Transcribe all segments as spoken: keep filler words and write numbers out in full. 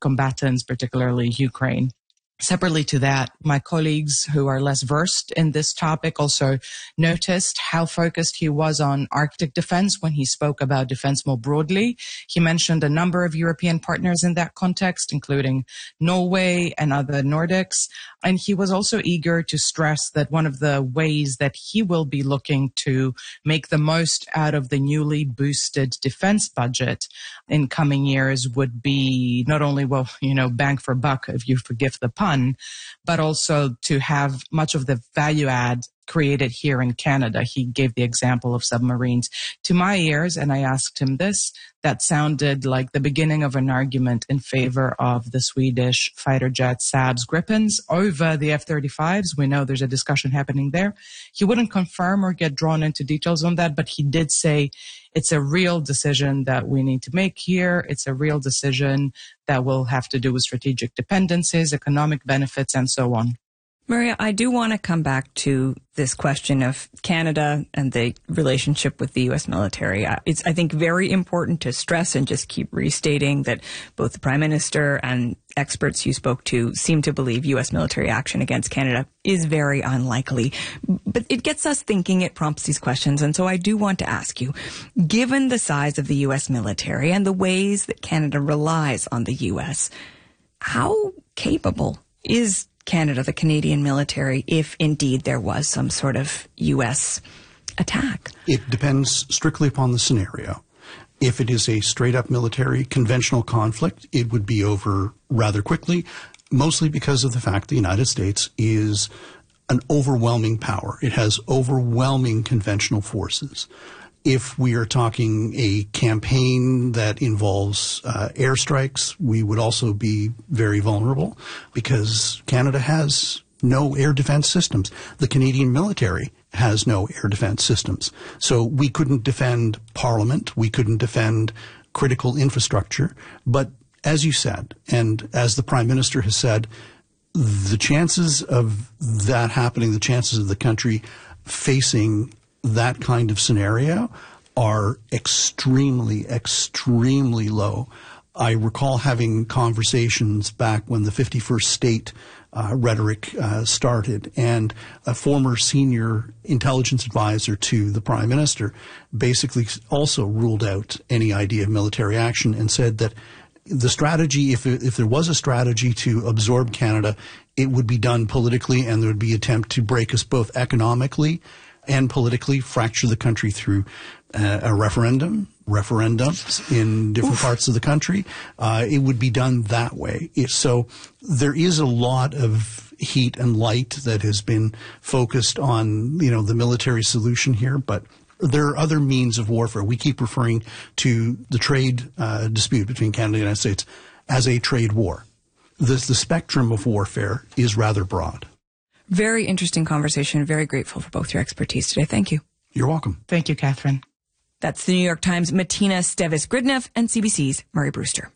combatants, particularly Ukraine. Separately to that, my colleagues who are less versed in this topic also noticed how focused he was on Arctic defense when he spoke about defense more broadly. He mentioned a number of European partners in that context, including Norway and other Nordics. And he was also eager to stress that one of the ways that he will be looking to make the most out of the newly boosted defense budget in coming years would be not only, well, you know, bang for buck, if you forgive the pun, but also to have much of the value add created here in Canada. He gave the example of submarines. To my ears, and I asked him this, that sounded like the beginning of an argument in favor of the Swedish fighter jet Saab's Gripens over the F thirty-fives. We know there's a discussion happening there. He wouldn't confirm or get drawn into details on that, but he did say it's a real decision that we need to make here. It's a real decision that will have to do with strategic dependencies, economic benefits, and so on. Maria, I do want to come back to this question of Canada and the relationship with the U S military. It's, I think, very important to stress and just keep restating that both the Prime Minister and experts you spoke to seem to believe U S military action against Canada is very unlikely. But it gets us thinking, it prompts these questions. And so I do want to ask you, given the size of the U S military and the ways that Canada relies on the U S, how capable is Canada, the Canadian military, if indeed there was some sort of U S attack? It depends strictly upon the scenario. If it is a straight-up military conventional conflict, it would be over rather quickly, mostly because of the fact the United States is an overwhelming power. It has overwhelming conventional forces. If we are talking a campaign that involves uh, airstrikes, we would also be very vulnerable because Canada has no air defense systems. The Canadian military has no air defense systems. So we couldn't defend Parliament. We couldn't defend critical infrastructure. But as you said, and as the Prime Minister has said, the chances of that happening, the chances of the country facing that kind of scenario are extremely, extremely low. I recall having conversations back when the fifty-first state uh, rhetoric uh, started, and a former senior intelligence advisor to the Prime Minister basically also ruled out any idea of military action and said that the strategy, if if there was a strategy to absorb Canada, it would be done politically, and there would be an attempt to break us both economically and politically, fracture the country through uh, a referendum, referendums in different Oof. parts of the country. Uh, it would be done that way. If so, there is a lot of heat and light that has been focused on, you know, the military solution here, but there are other means of warfare. We keep referring to the trade uh, dispute between Canada and the United States as a trade war. The, the spectrum of warfare is rather broad. Very interesting conversation. Very grateful for both your expertise today. Thank you. You're welcome. Thank you, Catherine. That's the New York Times' Martina Stevis-Gridneff and C B C's Murray Brewster.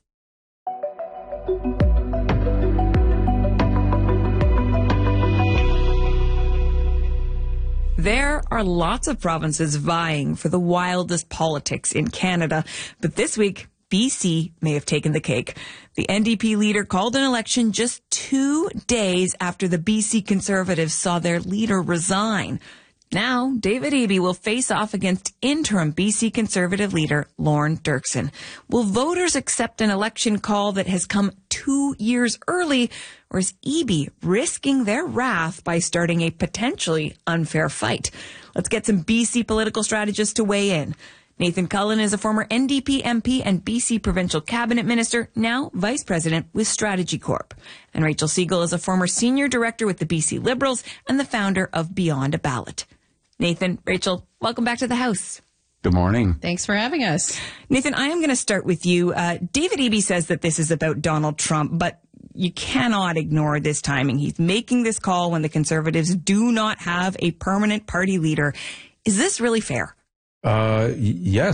There are lots of provinces vying for the wildest politics in Canada, but this week, B C may have taken the cake. The N D P leader called an election just two days after the B C Conservatives saw their leader resign. Now, David Eby will face off against interim B C Conservative leader Lorne Dirksen. Will voters accept an election call that has come two years early, or is Eby risking their wrath by starting a potentially unfair fight? Let's get some B C political strategists to weigh in. Nathan Cullen is a former N D P M P and B C provincial cabinet minister, now vice president with Strategy Corp. And Rachel Siegel is a former senior director with the B C Liberals and the founder of Beyond a Ballot. Nathan, Rachel, welcome back to the House. Good morning. Thanks for having us. Nathan, I am going to start with you. Uh, David Eby says that this is about Donald Trump, but you cannot ignore this timing. He's making this call when the Conservatives do not have a permanent party leader. Is this really fair? Uh, yes.